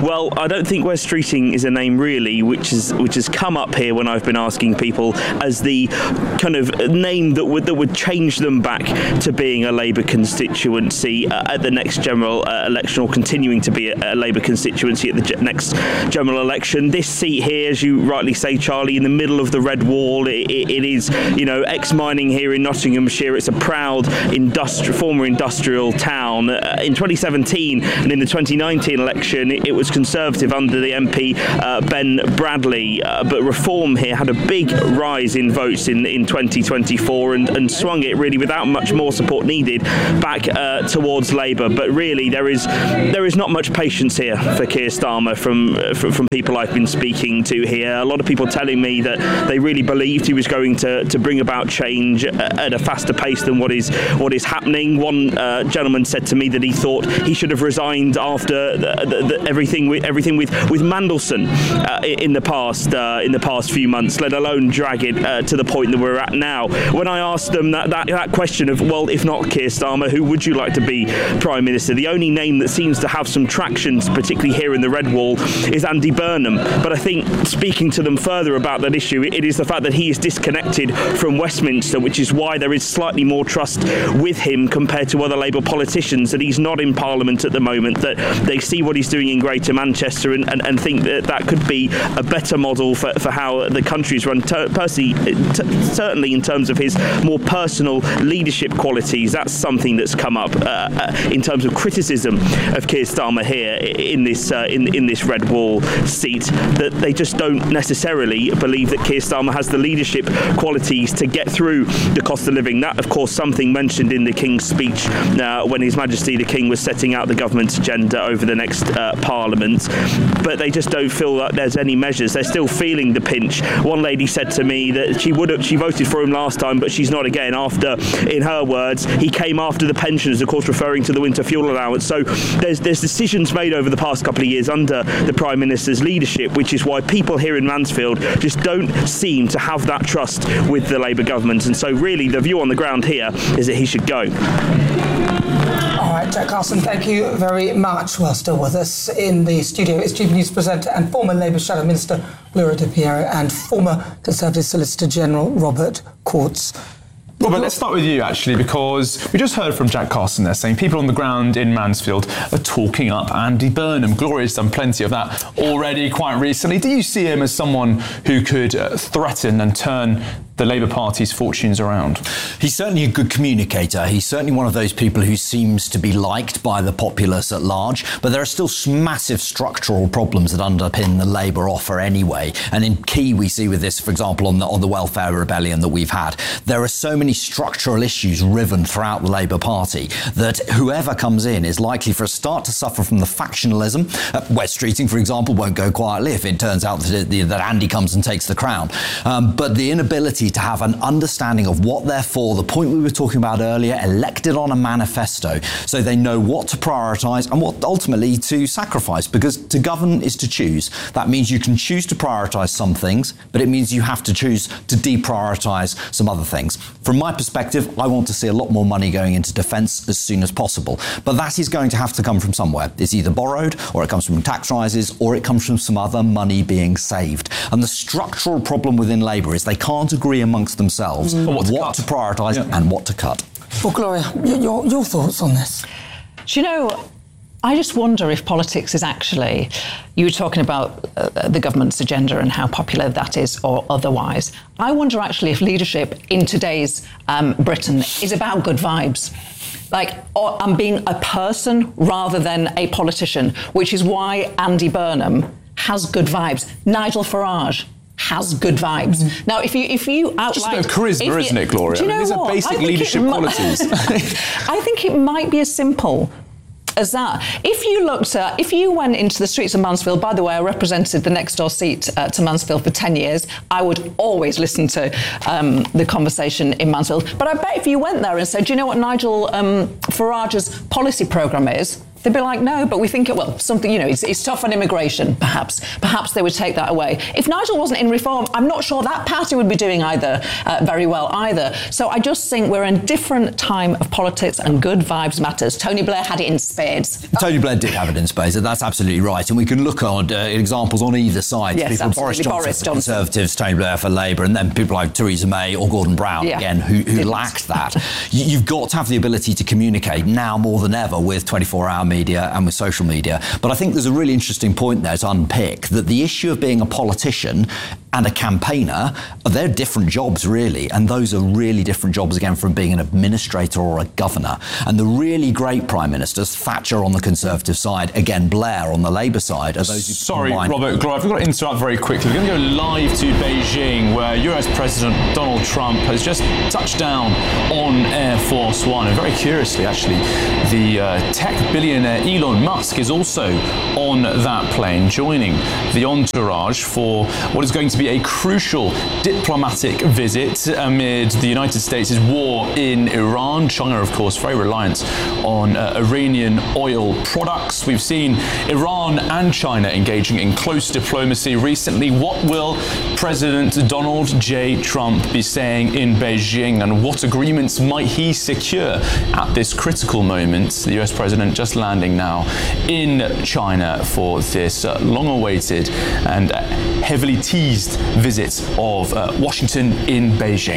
Well, I don't think Wes Streeting is a name really which is which has come up here when I've been asking people as the kind of name that would that would change them back to being a Labour constituency uh, at the next general uh, election, or continuing to be a, a Labour constituency at the ge- next general election. This seat here, as you rightly say, Charlie, in the middle of the Red Wall, it, it, it is, you know, ex-mining here in Nottinghamshire. It's a proud industri- former industrial town. Uh, in twenty seventeen and in the twenty nineteen election, it, it was Conservative under the M P uh, Ben Bradley, uh, but Reform here had a big rise in votes in, in twenty twenty-four and, and swung it really without much more support needed back uh, towards Labour. But really, there is there is not much patience here for Keir Starmer from, from from people I've been speaking to here. A lot of people telling me that they really believed he was going to, to bring about change at a faster pace than what is what is happening. One uh, gentleman said to me that he thought he should have resigned after the, the, the, everything with everything with with Mandelson uh, in the past uh, in the past few months, let alone drag it uh, to the point that we're at now. When I asked them that, that that question of, well, if not Keir Starmer, who would you like to be Prime Minister? The only name that seems to have some traction, particularly here in the Red Wall, is Andy Burnham. But I think speaking to them further about that issue, it is the fact that he is disconnected from Westminster, which is why there is slightly more trust with him compared to other Labour politicians, that he's not in Parliament at the moment, that they see what he's doing in Greater Manchester and, and, and think that that could be a better model for, for how the country is run. Ter- Percy, t- certainly in terms of his more personal leadership qualities, that's something that's come up uh, uh, in terms of criticism of Keir Starmer here in this uh, in, in this Red Wall seat, that they just don't necessarily believe that Keir Starmer has the leadership qualities to get through the cost of living. That, of course, something mentioned in the King's speech uh, when His Majesty the King was setting out the government's agenda over the next uh, Parliament. But they just don't feel that there's any measures. They're still feeling the pinch. One lady said to me that she would have, she voted for him last time, but she's not again after, in her words, he came after the pensioners, of course referring to the winter fuel allowance. So there's there's decisions made over the past couple of years under the Prime Minister's leadership, which is why people here in Mansfield just don't seem to have that trust with the Labour government. And so really the view on the ground here is that he should go. All right, Jack Carson, thank you very much. Well, still with us in the studio is G B News presenter and former Labour Shadow Minister Gloria De Piero and former Conservative Solicitor General Robert Courts. Robert, let's start with you, actually, because we just heard from Jack Carson there saying people on the ground in Mansfield are talking up Andy Burnham. Gloria's done plenty of that already quite recently. Do you see him as someone who could uh, threaten and turn the Labour Party's fortunes around? He's certainly a good communicator. He's certainly one of those people who seems to be liked by the populace at large, but there are still massive structural problems that underpin the Labour offer anyway. And in key, we see with this, for example, on the, on the welfare rebellion that we've had, there are so many structural issues riven throughout the Labour Party that whoever comes in is likely for a start to suffer from the factionalism. Uh, Wes Streeting, for example, won't go quietly if it turns out that, it, that Andy comes and takes the crown. Um, but the inability to have an understanding of what they're for, the point we were talking about earlier, elected on a manifesto, so they know what to prioritise and what ultimately to sacrifice, because to govern is to choose. That means you can choose to prioritise some things, but it means you have to choose to deprioritise some other things. From my perspective, I want to see a lot more money going into defence as soon as possible, but that is going to have to come from somewhere. It's either borrowed, or it comes from tax rises, or it comes from some other money being saved. And the structural problem within Labour is they can't agree amongst themselves mm. what to, what to prioritise yeah. and what to cut. Well, Gloria, your, your thoughts on this? Do you know, I just wonder if politics is actually, you were talking about uh, the government's agenda and how popular that is or otherwise. I wonder actually if leadership in today's um, Britain is about good vibes. Like, or, I'm being a person rather than a politician, which is why Andy Burnham has good vibes. Nigel Farage has good vibes. Mm-hmm. Now, if you if you outline... Just a bit of charisma, you, isn't it, Gloria? Do you know These what? are basic leadership qualities. I think it might be as simple as that. If you looked at, if you went into the streets of Mansfield, by the way, I represented the next door seat uh, to Mansfield for ten years. I would always listen to um, the conversation in Mansfield. But I bet if you went there and said, do you know what Nigel um, Farage's policy programme is? They'd be like, no, but we think, it, well, something, you know, it's, it's tough on immigration, perhaps. Perhaps they would take that away. If Nigel wasn't in Reform, I'm not sure that party would be doing either uh, very well either. So I just think we're in a different time of politics and good vibes matters. Tony Blair had it in spades. Tony Blair did have it in spades, and that's absolutely right. And we can look on uh, examples on either side. Yes, people, Boris Johnson Boris for Johnson. Conservatives, Tony Blair for Labour, and then people like Theresa May or Gordon Brown, yeah. again, who, who lacked that. You, you've got to have the ability to communicate now more than ever with twenty-four hour media and with social media. But I think there's a really interesting point there to unpick, that the issue of being a politician and a campaigner, they're different jobs, really. And those are really different jobs, again, from being an administrator or a governor. And the really great prime ministers, Thatcher on the Conservative side, again, Blair on the Labour side, are those who Sorry, combine- Robert, Gloria, I've got to interrupt very quickly. We're going to go live to Beijing, where U S President Donald Trump has just touched down on Air Force One. And very curiously, actually, the uh, tech billionaire Elon Musk is also on that plane, joining the entourage for what is going to be a crucial diplomatic visit amid the United States' war in Iran. China, of course, very reliant on uh, Iranian oil products. We've seen Iran and China engaging in close diplomacy recently. What will President Donald J. Trump be saying in Beijing, and what agreements might he secure at this critical moment? The U S President just landing now in China for this uh, long-awaited and uh, heavily teased visit of uh, Washington in Beijing.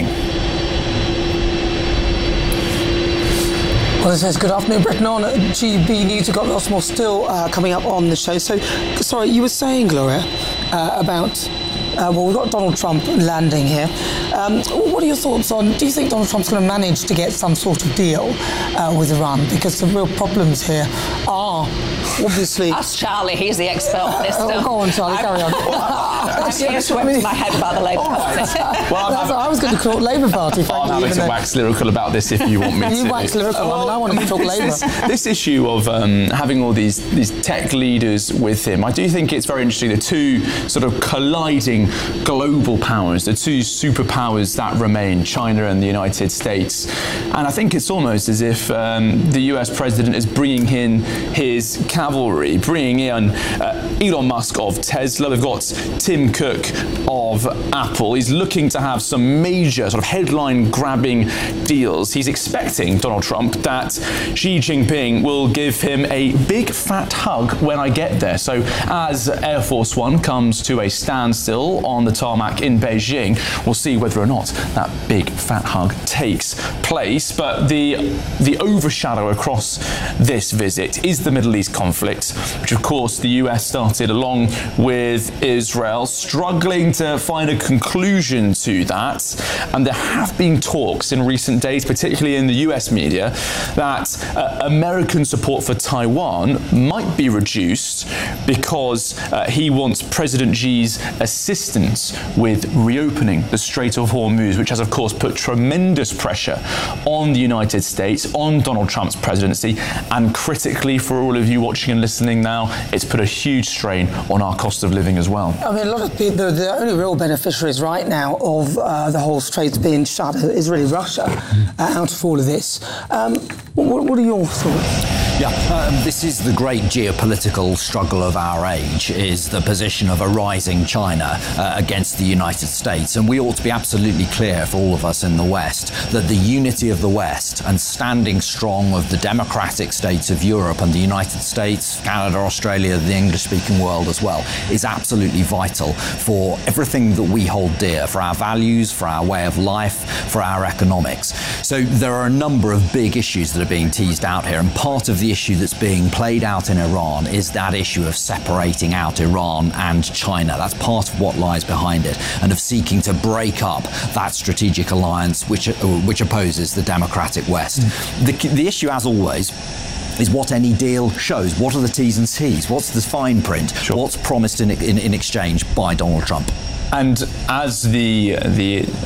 Well, it says good afternoon, Britain on G B News. We've got lots more still uh, coming up on the show. So, sorry, you were saying, Gloria, uh, about, uh, well, we've got Donald Trump landing here. Um, what are your thoughts on, do you think Donald Trump's going to manage to get some sort of deal uh, with Iran? Because the real problems here are obviously... Ask Charlie, he's the expert on this uh, stuff. Go on, Charlie, carry on. I'm getting swept in my head about the Labour Party. Well, That's what I was going to call it Labour Party. I'm happy to wax lyrical about this if you want me you to. You wax lyrical, I mean, I want to talk Labour. This, this issue of um, having all these, these tech leaders with him, I do think it's very interesting, the two sort of colliding global powers, the two superpowers that remain, China and the United States. And I think it's almost as if um, the U S president is bringing in his cavalry, bringing in uh, Elon Musk of Tesla. They've got Tim Cook of Apple. He's looking to have some major sort of headline-grabbing deals. He's expecting, Donald Trump, that Xi Jinping will give him a big fat hug when I get there. So as Air Force One comes to a standstill on the tarmac in Beijing, we'll see whether or not that big fat hug takes place. But the the overshadow across this visit is the Middle East conflict, which of course the U S started along with Israel, struggling to find a conclusion to that. And there have been talks in recent days, particularly in the U S media, that uh, American support for Taiwan might be reduced because uh, he wants President Xi's assistance with reopening the Strait of Hormuz, which has of course put tremendous pressure on the United States, on Donald Trump's presidency, and critically for all of you watching and listening now, it's put a huge strain on our cost of living as well. I mean, a lot of people, the, the only real beneficiaries right now of uh, the whole Straits being shut is really Russia uh, out of all of this. Um, what, what are your thoughts? Yeah, um, this is the great geopolitical struggle of our age, is the position of a rising China uh, against the United States. And we ought to be absolutely clear for all of us in the West that the unity of the West and standing strong of the democratic states of Europe and the United States, Canada, Australia, the English-speaking world as well, is absolutely vital for everything that we hold dear, for our values, for our way of life, for our economics. So there are a number of big issues that are being teased out here, and part of the issue that's being played out in Iran is that issue of separating out Iran and China. That's part of what lies behind it, and of seeking to break up that strategic alliance which which opposes the democratic West. Mm. The, the issue, as always, is what any deal shows. What are the T's and C's? What's the fine print? Sure. What's promised in, in, in exchange by Donald Trump? And as the the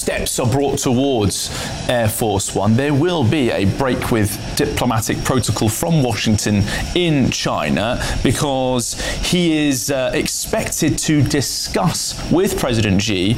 steps are brought towards Air Force One, there will be a break with diplomatic protocol from Washington in China, because he is uh, expected to discuss with President Xi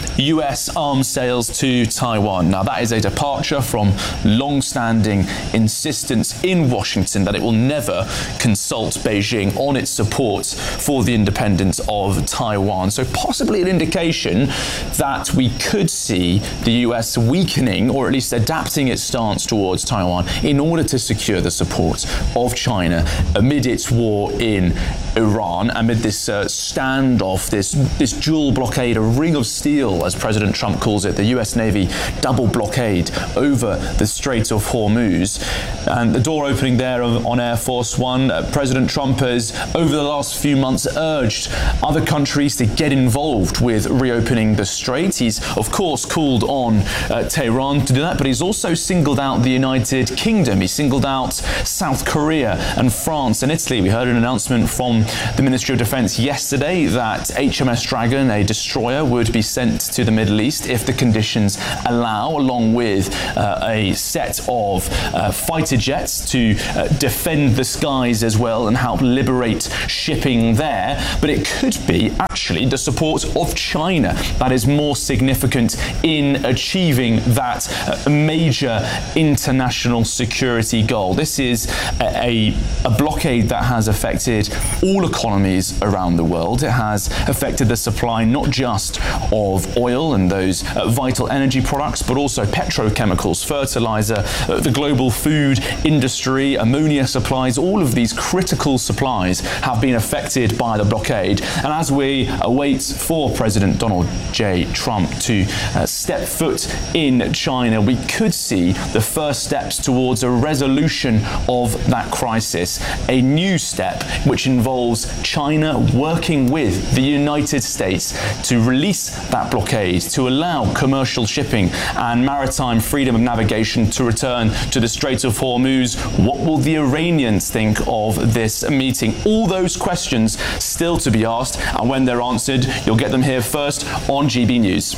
U S arms sales to Taiwan. Now, that is a departure from long-standing insistence in Washington that it will never consult Beijing on its support for the independence of Taiwan. So possibly an indication that we could see the U S weakening, or at least adapting its stance towards Taiwan in order to secure the support of China amid its war in Iran, amid this uh, standoff, this, this dual blockade, a ring of steel, as President Trump calls it, the U S Navy double blockade over the Strait of Hormuz. And the door opening there on Air Force One, uh, President Trump has, over the last few months, urged other countries to get involved with reopening the strait. He's, of course, called on uh, Tehran to do that, but he's also singled out the United Kingdom. He singled out South Korea and France and Italy. We heard an announcement from the Ministry of Defense yesterday that H M S Dragon, a destroyer, would be sent to the Middle East if the conditions allow, along with uh, a set of uh, fighter jets to uh, defend the skies as well and help liberate shipping there. But it could be actually the support of China that is more significant in achieving that uh, major international security goal. This is a, a, a blockade that has affected all economies around the world. It has affected the supply not just of oil and those uh, vital energy products, but also petrochemicals, fertilizer, uh, the global food industry, ammonia supplies. All of these critical supplies have been affected by the blockade. And as we await for President Donald J. Trump to uh, step foot in China, we could see the first steps towards a resolution of that crisis. A new step which involves China working with the United States to release that blockade, to allow commercial shipping and maritime freedom of navigation to return to the Strait of Hormuz. What will the Iranians think of this meeting? All those questions still to be asked, and when they're answered, you'll get them here first on G B News.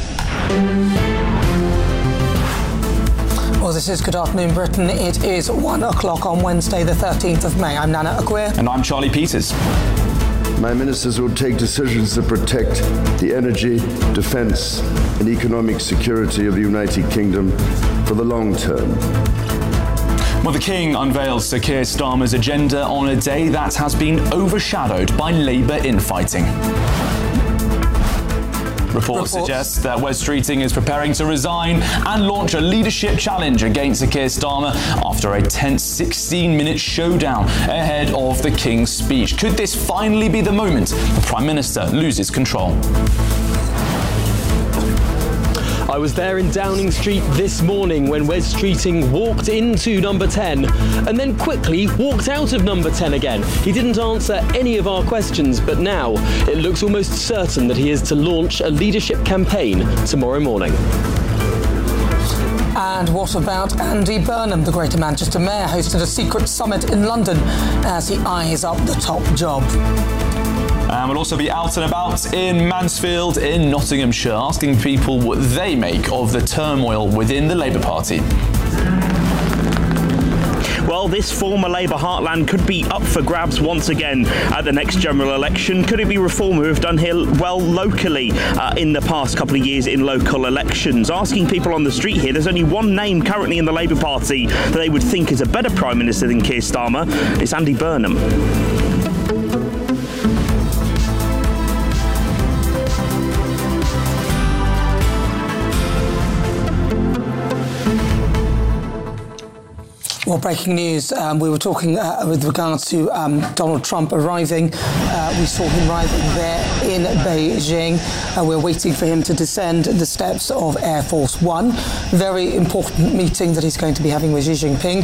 Well, this is Good Afternoon Britain. It is one o'clock on Wednesday, the thirteenth of May. I'm Nana Aguirre. And I'm Charlie Peters. My ministers will take decisions to protect the energy, defence and economic security of the United Kingdom for the long term. Well, the King unveils Sir Keir Starmer's agenda on a day that has been overshadowed by Labour infighting. Reports, Reports suggest that Wes Streeting is preparing to resign and launch a leadership challenge against Sir Keir Starmer after a tense sixteen-minute showdown ahead of the King's speech. Could this finally be the moment the Prime Minister loses control? I was there in Downing Street this morning when Wes Streeting walked into number ten and then quickly walked out of number ten again. He didn't answer any of our questions, but now it looks almost certain that he is to launch a leadership campaign tomorrow morning. And what about Andy Burnham? The Greater Manchester Mayor hosted a secret summit in London as he eyes up the top job. And we'll also be out and about in Mansfield in Nottinghamshire, asking people what they make of the turmoil within the Labour Party. Well, this former Labour heartland could be up for grabs once again at the next general election. Could it be Reform, who have done here well locally uh, in the past couple of years in local elections? Asking people on the street here, there's only one name currently in the Labour Party that they would think is a better Prime Minister than Keir Starmer. It's Andy Burnham. Well, breaking news. Um, we were talking uh, with regards to um, Donald Trump arriving. Uh, we saw him arriving there in Beijing. Uh, we're waiting for him to descend the steps of Air Force One. Very important meeting that he's going to be having with Xi Jinping.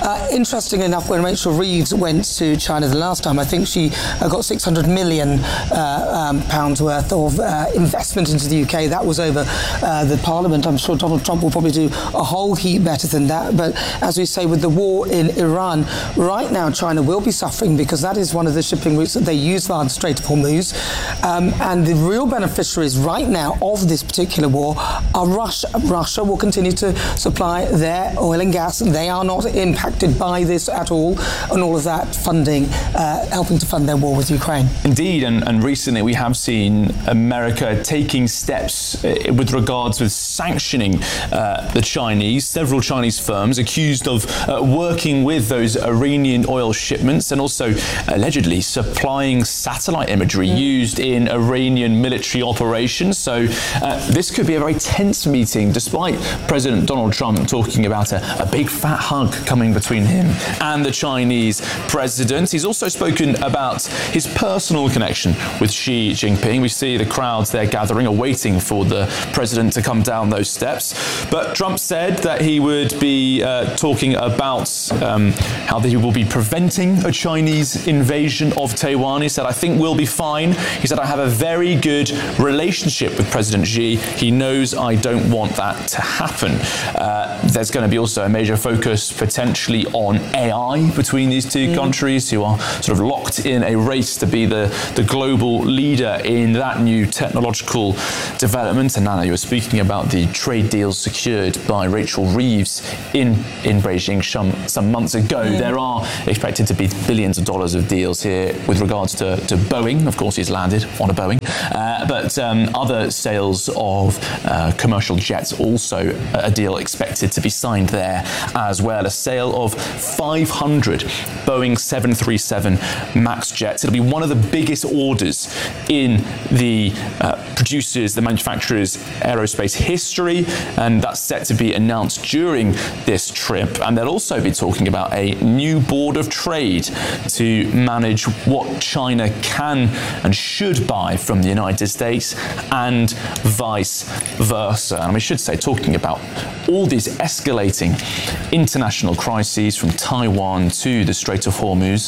Uh, interesting enough, when Rachel Reeves went to China the last time, I think she uh, got six hundred million uh, um, pounds worth of uh, investment into the U K. That was over uh, the Parliament. I'm sure Donald Trump will probably do a whole heap better than that. But as we say, with the war in Iran, right now China will be suffering because that is one of the shipping routes that they use via the Strait of Hormuz. Um, and the real beneficiaries right now of this particular war are Russia. Russia will continue to supply their oil and gas. They are not impacted by this at all, and all of that funding, uh, helping to fund their war with Ukraine. Indeed, and, and recently we have seen America taking steps uh, with regards with sanctioning uh, the Chinese. Several Chinese firms accused of uh, working with those Iranian oil shipments and also allegedly supplying satellite imagery mm. used in Iranian military operations. So uh, this could be a very tense meeting, despite President Donald Trump talking about a, a big fat hug coming between him and the Chinese president. He's also spoken about his personal connection with Xi Jinping. We see the crowds there gathering, are waiting for the president to come down those steps. But Trump said that he would be uh, talking about um, how he will be preventing a Chinese invasion of Taiwan. He said, I think we'll be fine. He said, I have a very good relationship with President Xi. He knows I don't want that to happen. Uh, there's going to be also a major focus potentially on A I between these two mm. countries, who are sort of locked in a race to be the, the global leader in that new technological development. And Nana, you were speaking about the trade deals secured by Rachel Reeves in, in Beijing some, some months ago. Mm. There are expected to be billions of dollars of deals here with regards to, to Boeing. Of course, he's landed on a Boeing. Uh, but um, other sales of uh, commercial jets, also a deal expected to be signed there as well. A sale of five hundred Boeing seven thirty-seven MAX jets. It'll be one of the biggest orders in the uh, producers, the manufacturers' aerospace history, and that's set to be announced during this trip. And they'll also be talking about a new board of trade to manage what China can and should buy from the United States and vice versa. And we should say, talking about all these escalating international crises from Taiwan to the Strait of Hormuz,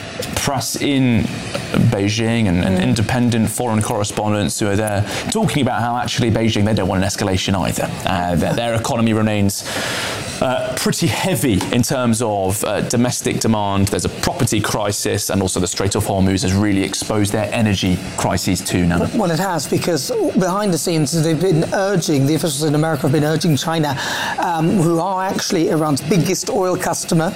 press in Beijing and, and independent foreign correspondents who are there talking about how actually Beijing, they don't want an escalation either. Uh, their, their economy remains Uh, pretty heavy in terms of uh, domestic demand. There's a property crisis, and also the Strait of Hormuz has really exposed their energy crises too now. Well, it has, because behind the scenes they've been urging, the officials in America have been urging China, um, who are actually Iran's biggest oil customer,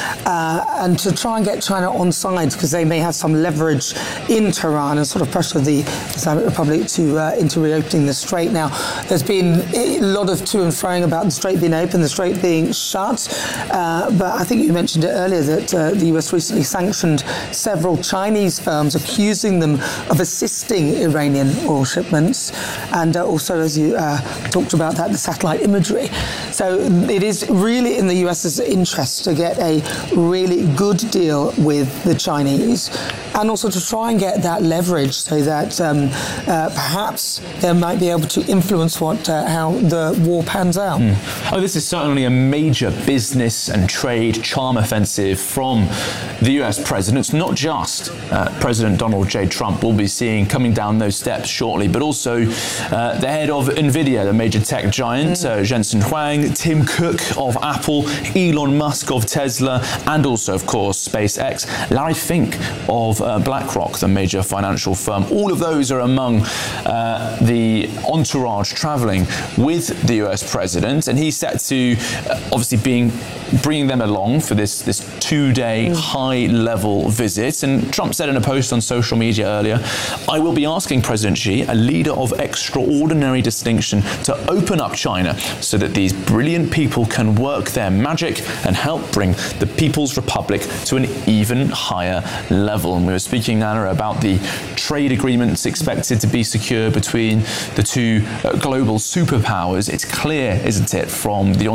uh, and to try and get China on side, because they may have some leverage in Tehran and sort of pressure the Islamic Republic to uh, into reopening the Strait. Now, there's been a lot of to and froing about the Strait being open, the Strait being being shut, uh, but I think you mentioned it earlier that uh, the U S recently sanctioned several Chinese firms, accusing them of assisting Iranian oil shipments, and uh, also, as you uh, talked about that, the satellite imagery. So it is really in the US's interest to get a really good deal with the Chinese, and also to try and get that leverage so that um, uh, perhaps they might be able to influence what uh, how the war pans out. Mm. Oh, this is certainly a major business and trade charm offensive from the U S president. It's not just uh, President Donald J. Trump we'll be seeing coming down those steps shortly, but also uh, the head of NVIDIA, the major tech giant, mm. uh, Jensen Huang, Tim Cook of Apple, Elon Musk of Tesla, and also, of course, SpaceX, Larry Fink of uh, BlackRock, the major financial firm. All of those are among uh, the entourage traveling with the U S president, and he's set to uh, obviously being bringing them along for this this two-day mm. high-level visit. And Trump said in a post on social media earlier, I will be asking President Xi, a leader of extraordinary distinction, to open up China so that these brilliant people can work their magic and help bring the People's Republic to an even higher level. And we were speaking, Nana, about the trade agreements expected to be secure between the two uh, global superpowers. It's clear, isn't it, from the entourage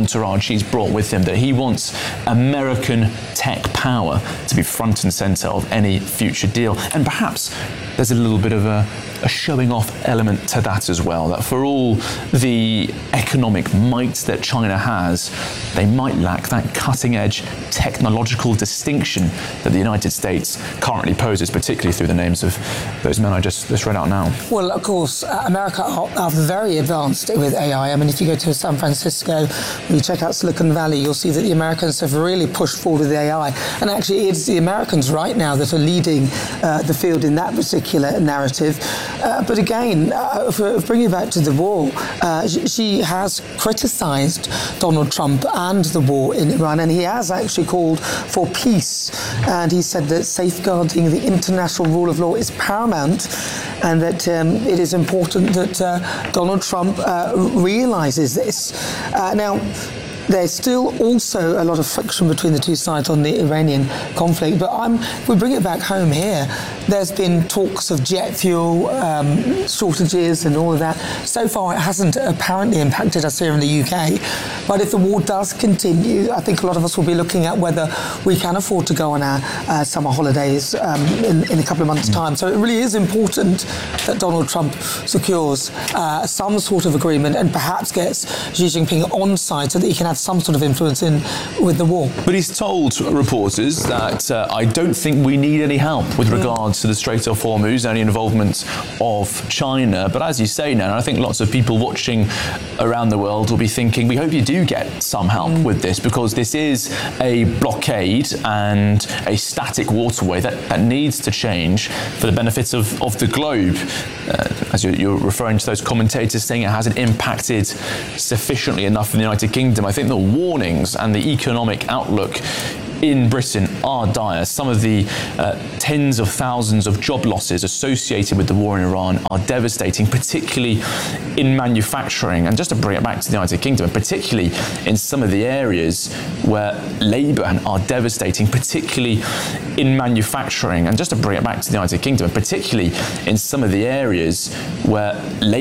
Xi's brought with him, that he wants American tech power to be front and centre of any future deal. And perhaps there's a little bit of a, a showing off element to that as well, that for all the economic might that China has, they might lack that cutting edge technological distinction that the United States currently poses, particularly through the names of those men I just, just read out now. Well, of course, uh, America are, are very advanced with A I. I mean, if you go to San Francisco, when you check out Silicon Valley, you'll see that the Americans have really pushed forward with A I. And actually, it's the Americans right now that are leading uh, the field in that particular narrative. Uh, but again, uh, for bringing it back to the war, uh, she has criticised Donald Trump and the war in Iran, and he has actually called for peace. And he said that safeguarding the international rule of law is paramount, and that um, it is important that uh, Donald Trump uh, realises this. Uh, now, there's still also a lot of friction between the two sides on the Iranian conflict, but I'm, if we bring it back home here, there's been talks of jet fuel um, shortages and all of that. So far, it hasn't apparently impacted us here in the U K, but if the war does continue, I think a lot of us will be looking at whether we can afford to go on our uh, summer holidays um, in, in a couple of months' mm. time. So it really is important that Donald Trump secures uh, some sort of agreement and perhaps gets Xi Jinping on side so that he can have some sort of influence in with the war. But he's told reporters that uh, I don't think we need any help with mm. regards to the Strait of Hormuz, any involvement of China. But as you say now, and I think lots of people watching around the world will be thinking, we hope you do get some help mm. with this, because this is a blockade and a static waterway that, that needs to change for the benefit of, of the globe. Uh, as you're, you're referring to those commentators saying it hasn't impacted sufficiently enough in the United Kingdom, I think the warnings and the economic outlook in Britain are dire. Some of the uh, tens of thousands of job losses associated with the war in Iran are devastating, particularly in manufacturing. And just to bring it back to the United Kingdom, particularly in some of the areas where labour are devastating, particularly in manufacturing. And just to bring it back to the United Kingdom, particularly in some of the areas where labour